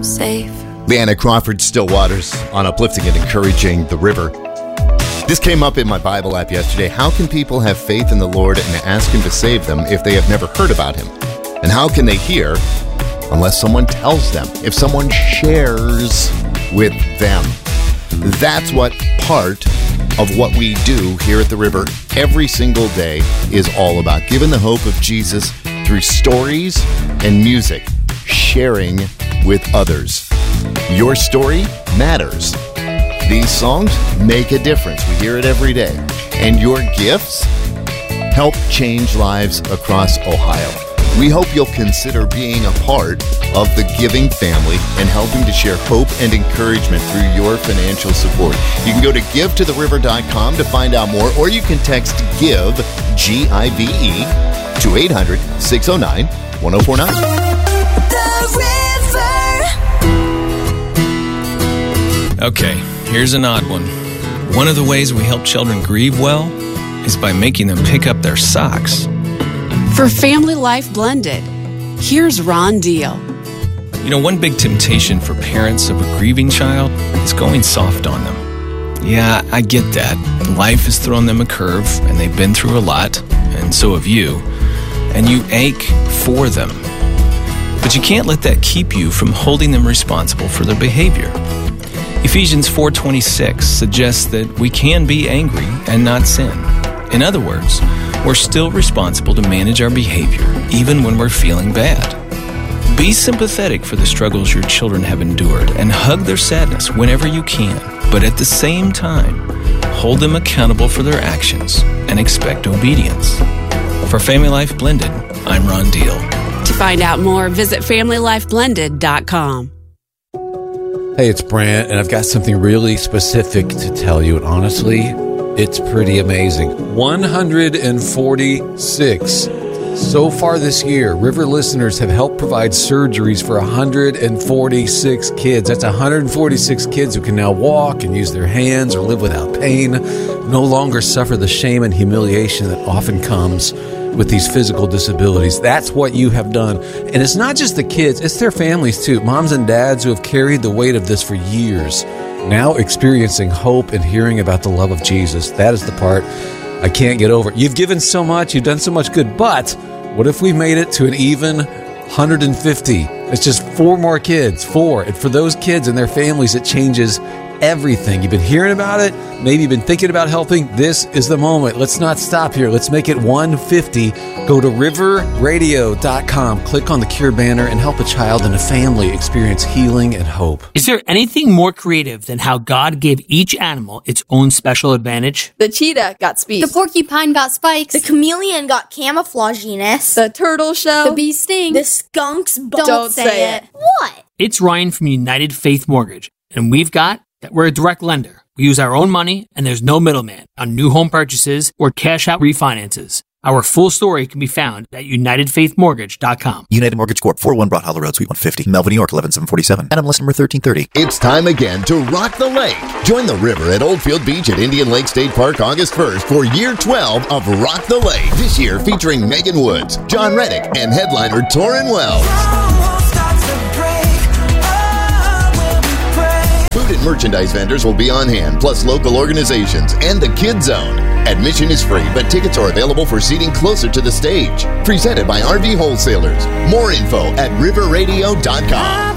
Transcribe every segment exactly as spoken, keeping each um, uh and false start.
safe. Leanna Crawford, Still Waters, on uplifting and encouraging the river. This came up in my Bible app yesterday. How can people have faith in the Lord and ask Him to save them if they have never heard about Him? And how can they hear unless someone tells them, if someone shares with them? That's what part of what we do here at the river every single day is all about. Giving the hope of Jesus through stories and music, sharing with others. Your story matters. These songs make a difference. We hear it every day. And your gifts help change lives across Ohio. We hope you'll consider being a part of the giving family and helping to share hope and encouragement through your financial support. You can go to give to the river dot com to find out more, or you can text GIVE, G I V E, to eight hundred, six oh nine, one oh four nine. The river. Okay, here's an odd one. One of the ways we help children grieve well is by making them pick up their socks. For Family Life Blended, here's Ron Deal. You know, one big temptation for parents of a grieving child is going soft on them. Yeah, I get that. Life has thrown them a curve, and they've been through a lot, and so have you. And you ache for them. But you can't let that keep you from holding them responsible for their behavior. Ephesians four twenty-six suggests that we can be angry and not sin. In other words, we're still responsible to manage our behavior, even when we're feeling bad. Be sympathetic for the struggles your children have endured and hug their sadness whenever you can, but at the same time, hold them accountable for their actions and expect obedience. For Family Life Blended, I'm Ron Deal. To find out more, visit family life blended dot com. Hey, it's Brant, and I've got something really specific to tell you, and honestly, it's pretty amazing. one hundred forty-six. So far this year, River listeners have helped provide surgeries for one hundred forty-six kids. That's one hundred forty-six kids who can now walk and use their hands or live without pain, no longer suffer the shame and humiliation that often comes with these physical disabilities. That's what you have done. And it's not just the kids, it's their families too. Moms and dads who have carried the weight of this for years, now experiencing hope and hearing about the love of Jesus. That is the part I can't get over. You've given so much, you've done so much good, but what if we made it to an even one hundred fifty? It's just four more kids, four. And for those kids and their families, it changes everything. You've been hearing about it. Maybe you've been thinking about helping. This is the moment. Let's not stop here. Let's make it one fifty. Go to river radio dot com, click on the Cure banner, and help a child and a family experience healing and hope. Is there anything more creative than how God gave each animal its own special advantage? The cheetah got speed. The porcupine got spikes. The chameleon got camouflaginess. The turtle shell. The bee sting. The skunk's Don't, Don't say, say it. it. What? It's Ryan from United Faith Mortgage, and we've got that we're a direct lender. We use our own money, and there's no middleman on new home purchases or cash-out refinances. Our full story can be found at united faith mortgage dot com. United Mortgage Corp, four oh one Broad Hollow Road, Suite one fifty, Melvin, New York, eleven seven forty-seven. N M L S number thirteen thirty. It's time again to rock the lake. Join the river at Oldfield Beach at Indian Lake State Park August first for year twelve of Rock the Lake. This year featuring Megan Woods, John Reddick, and headliner Torrin Wells. Food and merchandise vendors will be on hand, plus local organizations and the Kid Zone. Admission is free, but tickets are available for seating closer to the stage. Presented by R V Wholesalers. More info at river radio dot com.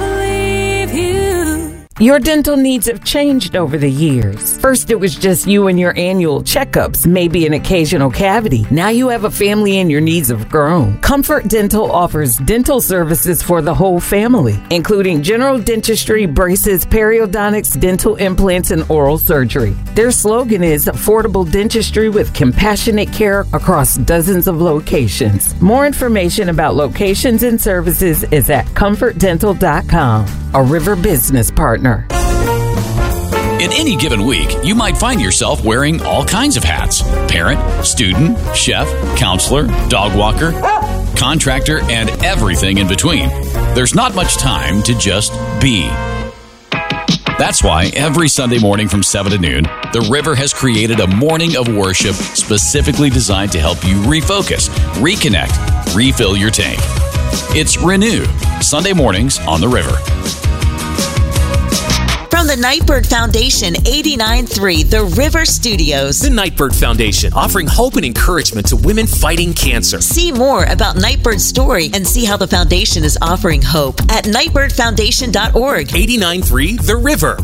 Your dental needs have changed over the years. First, it was just you and your annual checkups, maybe an occasional cavity. Now you have a family and your needs have grown. Comfort Dental offers dental services for the whole family, including general dentistry, braces, periodontics, dental implants, and oral surgery. Their slogan is affordable dentistry with compassionate care across dozens of locations. More information about locations and services is at comfort dental dot com, a River business partner. In any given week, you might find yourself wearing all kinds of hats. Parent, student, chef, counselor, dog walker, contractor, and everything in between. There's not much time to just be. That's why every Sunday morning from seven to noon, The River has created a morning of worship specifically designed to help you refocus, reconnect, refill your tank. It's Renew, Sunday mornings on The River. the Nightbird Foundation, eighty-nine three The River Studios. The Nightbird Foundation, offering hope and encouragement to women fighting cancer. See more about Nightbird's story and see how the foundation is offering hope at nightbird foundation dot org. eighty-nine three The River.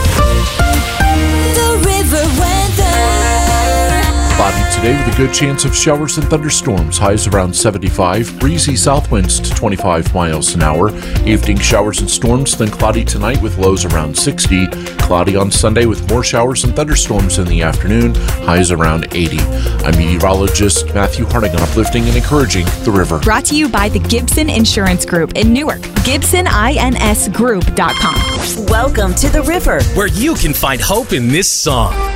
The River Weather. Cloudy today with a good chance of showers and thunderstorms. Highs around seventy-five. Breezy south winds to twenty-five miles an hour. Evening showers and storms, then cloudy tonight with lows around sixty. Cloudy on Sunday with more showers and thunderstorms in the afternoon. Highs around eighty. I'm meteorologist Matthew Harnigan, uplifting and encouraging the river. Brought to you by the Gibson Insurance Group in Newark. Gibson Ins Group dot com. Welcome to the river, where you can find hope in this song.